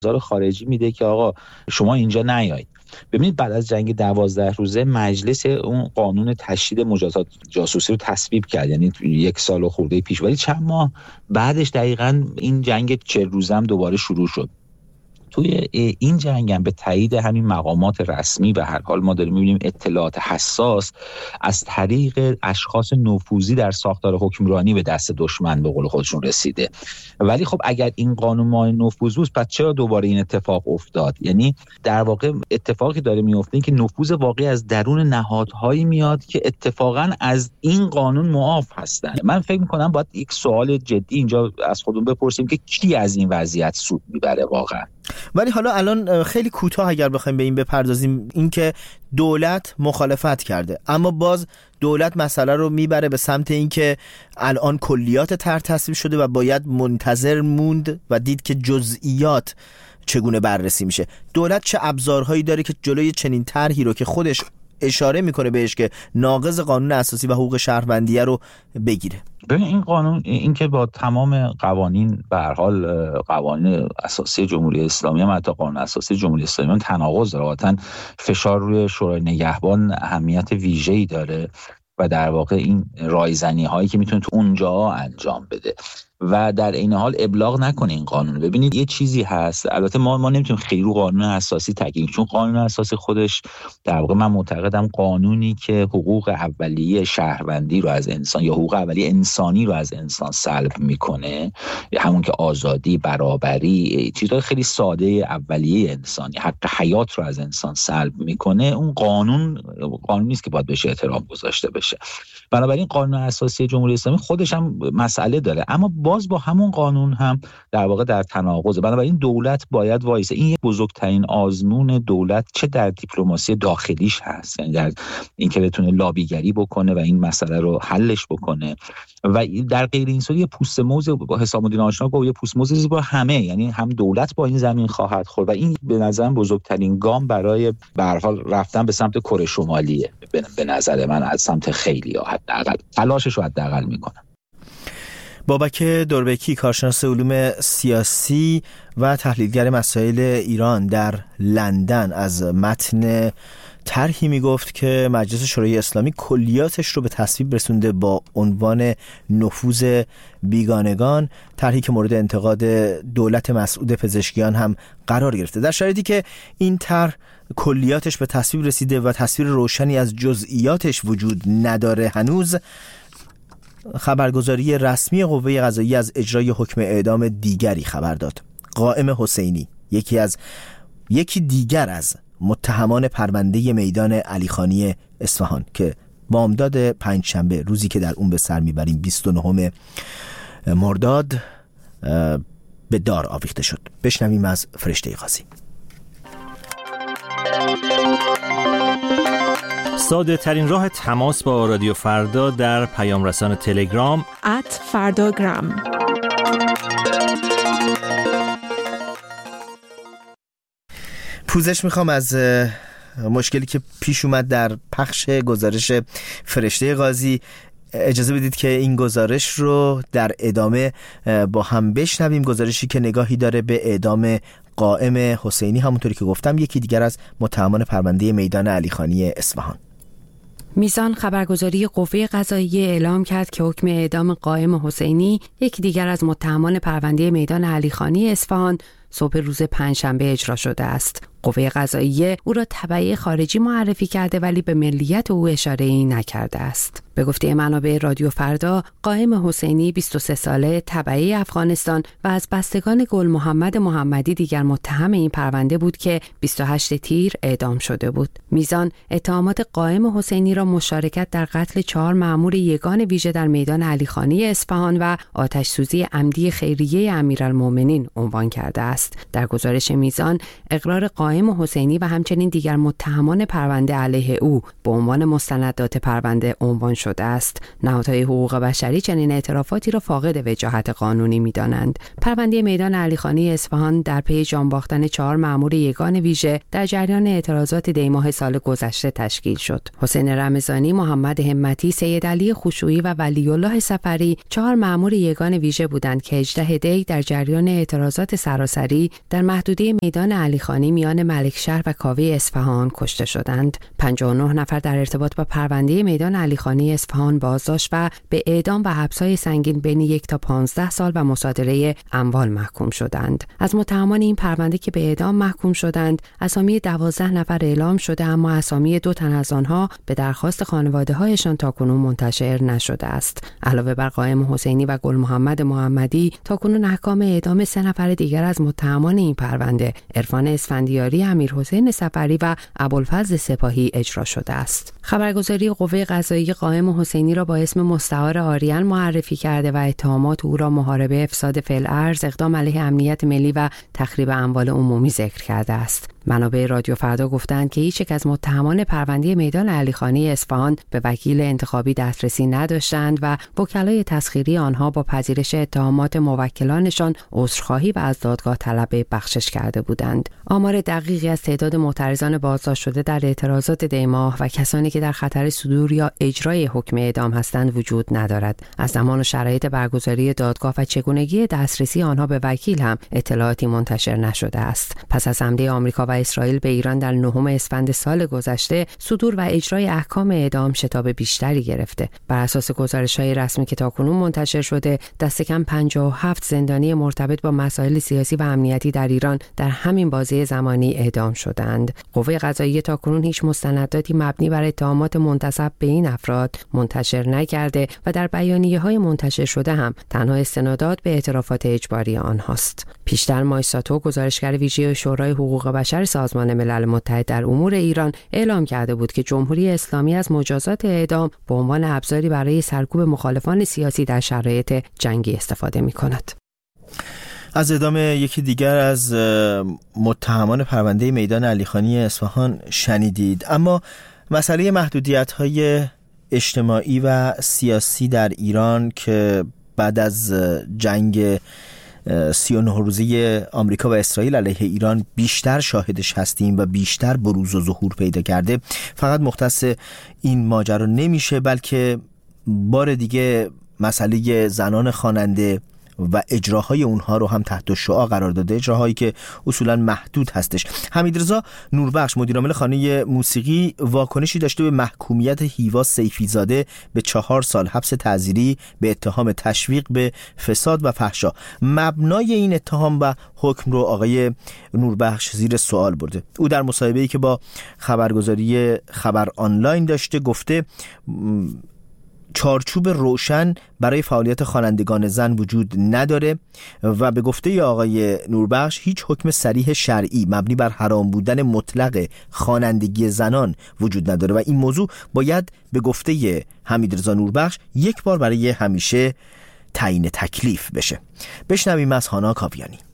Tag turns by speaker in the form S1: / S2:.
S1: خارجی میده که آقا شما اینجا نیایید. ببینید بعد از جنگ 12 روزه مجلس اون قانون تشدید مجازات جاسوسی رو تصویب کرد، یعنی 1 سال و خورده پیش، ولی چند ماه بعدش دقیقاً این جنگ 40 روزه هم دوباره شروع شد. توی این جنگ هم به تایید همین مقامات رسمی به هر حال ما داریم می‌بینیم اطلاعات حساس از طریق اشخاص نفوذی در ساختار حکمرانی به دست دشمن به قول خودشون رسیده. ولی خب اگر این قانون مانع نفوذ بود، پس چرا دوباره این اتفاق افتاد؟ یعنی در واقع اتفاقی داره میفته که نفوذ واقعی از درون نهادهایی میاد که اتفاقا از این قانون معاف هستن. من فکر می‌کنم باید یک سوال جدی اینجا از خودمون بپرسیم که کی از این وضعیت سود میبره واقعا.
S2: ولی حالا الان خیلی کوتاه اگر بخوایم به این بپردازیم، این که دولت مخالفت کرده اما باز دولت مسئله رو میبره به سمت این که الان کلیات طرح تصویب شده و باید منتظر موند و دید که جزئیات چگونه بررسی میشه. دولت چه ابزارهایی داره که جلوی چنین طرحی رو که خودش اشاره میکنه بهش که ناقض قانون اساسی و حقوق شهروندیه رو بگیره؟
S1: ببین این قانون، این که با تمام قوانین به هر حال قوانین اساسی جمهوری اسلامی هم حتی قانون اساسی جمهوری اسلامی هم تناقض داره، واقعا فشار روی شورای نگهبان اهمیت ویژه‌ای داره و در واقع این رایزنی هایی که میتونه تو اونجا انجام بده و در این حال ابلاغ نکنه این قانون. ببینید یه چیزی هست، البته ما نمیتونیم خیلی رو قانون اساسی تاکید، چون قانون اساسی خودش در واقع من معتقدم قانونی که حقوق اولیه شهروندی رو از انسان یا حقوق اولیه انسانی رو از انسان سلب میکنه، همون که آزادی، برابری، چیزهای خیلی ساده اولیه انسانی، حق حیات رو از انسان سلب میکنه، اون قانون نیست که باید بهش احترام گذاشته بشه. بنابراین قانون اساسی جمهوری اسلامی خودش هم مسئله داره، اما باز با همون قانون هم در واقع در تناقضه. بنابراین دولت باید وایسه. این یک بزرگترین آزمون دولت چه در دیپلماسی داخلیش هست، یعنی در اینکه بتونه لابیگری بکنه و این مسئله رو حلش بکنه، و در غیر این صورت یه پوست موز با حسام الدین آشنا گفت یه پوست موز با همه، یعنی هم دولت با این زمین خواهد خورد و این به نظرم بزرگترین گام برای به هر حال رفتن به سمت کره شمالیه. به نظر من از سمت خیلی‌ها حداقل تلاشش رو حداقل میکنن.
S2: بابک دوربکی، کارشناس علوم سیاسی و تحلیلگر مسائل ایران در لندن، از متن طرحی میگفت که مجلس شورای اسلامی کلیاتش رو به تصویب رسونده با عنوان نفوذ بیگانگان، طرحی که مورد انتقاد دولت مسعود پزشکیان هم قرار گرفته. در شرایطی که این طرح کلیاتش به تصویب رسیده و تصویر روشنی از جزئیاتش وجود نداره هنوز، خبرگزاری رسمی قوه قضاییه از اجرای حکم اعدام دیگری خبر داد. قائم حسینی، یکی دیگر از متهمان پرونده میدان علیخانی اصفهان که بامداد پنجشنبه، روزی که در اون به سر میبریم 29 مرداد، به دار آویخته شد. بشنویم از فرشته قاضی.
S3: ساده ترین راه تماس با رادیو فردا در پیام رسان تلگرام
S4: @فرداگرام.
S2: پوزش میخوام از مشکلی که پیش اومد در پخش گزارش فرشته قاضی. اجازه بدید که این گزارش رو در ادامه با هم بشنویم، گزارشی که نگاهی داره به اعدام قائم حسینی، همونطوری که گفتم یکی دیگر از متهمان پرونده میدان علیخانی اصفهان.
S5: میزان خبرگزاری قوه قضاییه اعلام کرد که حکم اعدام قائم حسینی، یکی دیگر از متهمان پرونده میدان علیخانی اصفهان، صبح روز پنجشنبه اجرا شده است. قوه قضاییه او را تبعی خارجی معرفی کرده ولی به ملیت او اشاره‌ای نکرده است. به گفته منابع رادیو فردا، قائم حسینی 23 ساله، تبعی افغانستان و از بستگان گل محمد محمدی دیگر متهم این پرونده بود که 28 تیر اعدام شده بود. میزان اتهامات قائم حسینی را مشارکت در قتل 4 مأمور یگان ویژه در میدان علیخانی اصفهان و آتش سوزی عمدی خیریه امیرالمومنین عنوان کرده است. در گزارش میزان، اقرار قائم قائم حسینی و همچنین دیگر متهمان پرونده علیه او به عنوان مستندات پرونده عنوان شده است. نهادهای حقوق بشری چنین اعترافاتی را فاقد وجاهت قانونی می‌دانند. پرونده میدان علیخانی اصفهان در پی جان باختن 4 مأمور یگان ویژه در جریان اعتراضات دی‌ماه سال گذشته تشکیل شد. حسین رمضانی، محمد همتی، سید علی خشوعی و ولی الله سفری 4 مأمور یگان ویژه بودند که 18 دی در جریان اعتراضات سراسری در محدوده میدان علیخانی میان ملکشهر و کاوه اصفهان کشته شدند. 59 نفر در ارتباط با پرونده میدان علیخانی اصفهان بازداشت و به اعدام و حبس‌های سنگین بین 1 تا 15 سال و مصادره اموال محکوم شدند. از متهمان این پرونده که به اعدام محکوم شدند، اسامی 12 نفر اعلام شده، اما اسامی 2 تن از آنها به درخواست خانواده‌هایشان تاکنون منتشر نشده است. علاوه بر قائم حسینی و گل محمد محمدی، تاکنون احکام اعدام 3 نفر دیگر از متهمان این پرونده، عرفان اسفندیاری، امیرحسین سفری و ابوالفضل سپاهی اجرا شده است. خبرگزاری قوه قضاییه قائم حسینی را با اسم مستعار آریان معرفی کرده و اتهامات او را محاربه، افساد فی‌الارض، اقدام علیه امنیت ملی و تخریب اموال عمومی ذکر کرده است. منابع رادیو فردا گفتند که هیچ یک از متهمان پرونده میدان علیخانی اصفهان به وکیل انتخابی دسترسی نداشتند و وکلای تسخیری آنها با پذیرش اتهامات موکلانشان عذرخواهی و از دادگاه طلب بخشش کرده بودند. آمار دقیقی از تعداد معترضان بازداشت شده در اعتراضات دی‌ماه و کسانی که در خطر صدور یا اجرای حکم اعدام هستند وجود ندارد. از زمان و شرایط برگزاری دادگاه و چگونگی دسترسی آنها به وکیل هم اطلاعاتی منتشر نشده است. پس از حمله آمریکا و اسرائیل به ایران در 9 اسفند سال گذشته، صدور و اجرای احکام اعدام شتاب بیشتری گرفته. بر اساس گزارش‌های رسمی که تاکنون منتشر شده، دست کم 57 زندانی مرتبط با مسائل سیاسی و امنیتی در ایران در همین بازه زمانی اعدام شدند. قوه قضاییه تاکنون هیچ مستنداتی مبنی بر اتهامات منتسب به این افراد منتشر نکرده و در بیانیه‌های منتشر شده هم تنها استنادات به اعترافات اجباری آنهاست. پیشتر مایساتو، گزارشگر ویژه شورای حقوق بشر سازمان ملل متحد در امور ایران، اعلام کرده بود که جمهوری اسلامی از مجازات اعدام به عنوان ابزاری برای سرکوب مخالفان سیاسی در شرایط جنگی استفاده می‌کند.
S2: از اعدام یکی دیگر از متهمان پرونده میدان علیخانی اصفهان شنیدید. اما مسئله محدودیت‌های اجتماعی و سیاسی در ایران که بعد از جنگ 39 روزه آمریکا و اسرائیل علیه ایران بیشتر شاهدش هستیم و بیشتر بروز و ظهور پیدا کرده، فقط مختص این ماجرا نمیشه، بلکه بار دیگه مسئله زنان خواننده و اجراهای اونها رو هم تحت شعاع قرار داده، اجراهایی که اصولا محدود هستش. حمیدرضا نوربخش، مدیرعامل خانه موسیقی، واکنشی داشته به محکومیت هیوا سیفیزاده به 4 سال حبس تعزیری به اتهام تشویق به فساد و فحشا. مبنای این اتهام و حکم رو آقای نوربخش زیر سوال برده. او در مصاحبه‌ای که با خبرگزاری خبر آنلاین داشته گفته چارچوب روشن برای فعالیت خوانندگان زن وجود نداره و به گفته آقای نوربخش هیچ حکم صریح شرعی مبنی بر حرام بودن مطلق خوانندگی زنان وجود نداره و این موضوع باید به گفته حمیدرضا نوربخش یک بار برای همیشه تعیین تکلیف بشه. بشنویم از هانا کاویانی.